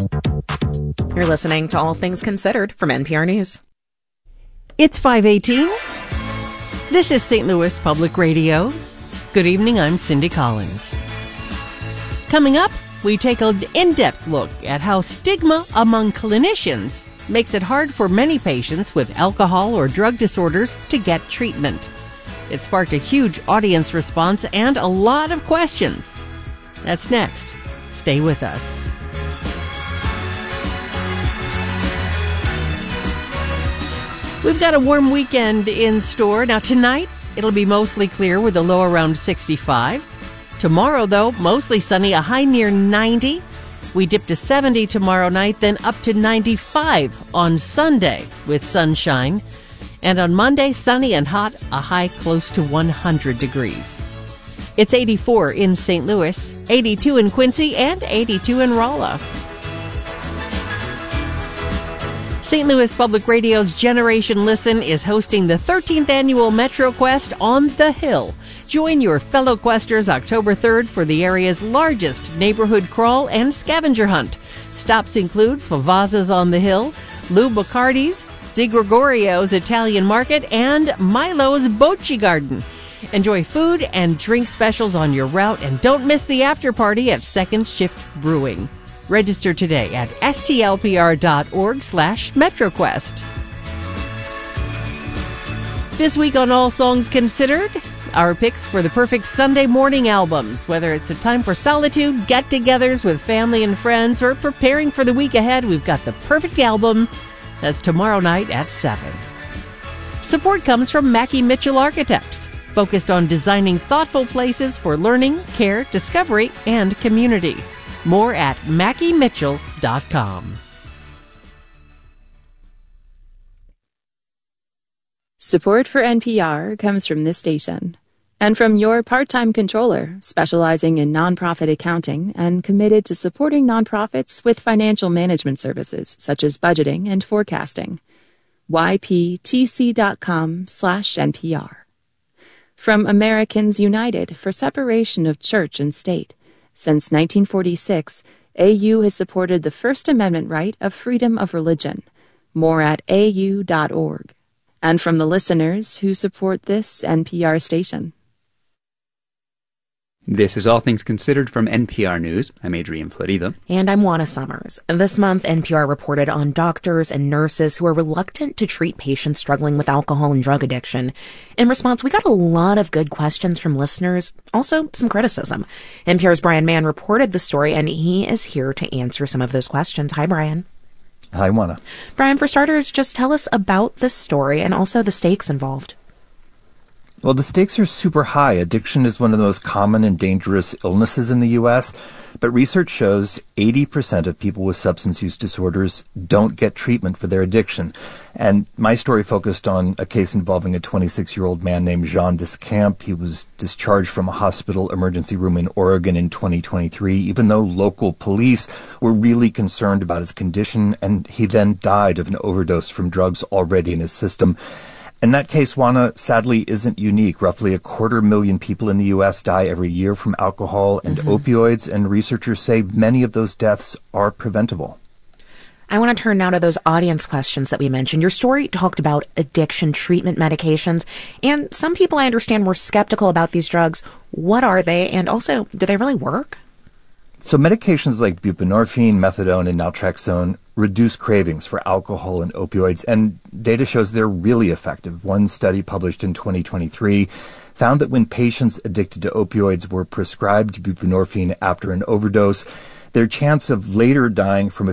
You're listening to All Things Considered from NPR News. It's 5:18. This is St. Louis Public Radio. Good evening, I'm Cindy Collins. Coming up, we take an in-depth look at how stigma among clinicians makes it hard for many patients with alcohol or drug disorders to get treatment. It sparked a huge audience response and a lot of questions. That's next. Stay with us. We've got a warm weekend in store. Now tonight, it'll be mostly clear with a low around 65. Tomorrow, though, mostly sunny, a high near 90. We dip to 70 tomorrow night, then up to 95 on Sunday with sunshine. And on Monday, sunny and hot, a high close to 100 degrees. It's 84 in St. Louis, 82 in Quincy, and 82 in Rolla. St. Louis Public Radio's Generation Listen is hosting the 13th annual Metro Quest on the Hill. Join your fellow Questers October 3rd for the area's largest neighborhood crawl and scavenger hunt. Stops include Favazza's on the Hill, Lou Bacardi's, Di Gregorio's Italian Market, and Milo's Bocce Garden. Enjoy food and drink specials on your route, and don't miss the after party at Second Shift Brewing. Register today at stlpr.org/MetroQuest. This week on All Songs Considered, our picks for the perfect Sunday morning albums. Whether it's a time for solitude, get-togethers with family and friends, or preparing for the week ahead, we've got the perfect album. That's tomorrow night at 7. Support comes from Mackie Mitchell Architects, focused on designing thoughtful places for learning, care, discovery, and community. More at MackieMitchell.com. Support for NPR comes from this station and from your part-time controller, specializing in nonprofit accounting and committed to supporting nonprofits with financial management services such as budgeting and forecasting. YPTC.com/NPR. From Americans United for Separation of Church and State. Since 1946, AU has supported the First Amendment right of freedom of religion. More at au.org. And from the listeners who support this NPR station. This is All Things Considered from NPR News. I'm Adrian Florida. And I'm Juana Summers. This month, NPR reported on doctors and nurses who are reluctant to treat patients struggling with alcohol and drug addiction. In response, we got a lot of good questions from listeners, also some criticism. NPR's Brian Mann reported the story, and he is here to answer some of those questions. Hi, Brian. Hi, Juana. Brian, for starters, just tell us about this story and also the stakes involved. Well, the stakes are super high. Addiction is one of the most common and dangerous illnesses in the U.S., but research shows 80% of people with substance use disorders don't get treatment for their addiction. And my story focused on a case involving a 26-year-old man named Jean Discamp. He was discharged from a hospital emergency room in Oregon in 2023, even though local police were really concerned about his condition, and he then died of an overdose from drugs already in his system. And that case, Juana, sadly isn't unique. Roughly 250,000 people in the U.S. die every year from alcohol and opioids, and researchers say many of those deaths are preventable. I want to turn now to those audience questions that we mentioned. Your story talked about addiction treatment medications, and some people, I understand, were skeptical about these drugs. What are they, and also, do they really work? So medications like buprenorphine, methadone, and naltrexone reduce cravings for alcohol and opioids, and data shows they're really effective. One study published in 2023 found that when patients addicted to opioids were prescribed buprenorphine after an overdose, their chance of later dying from a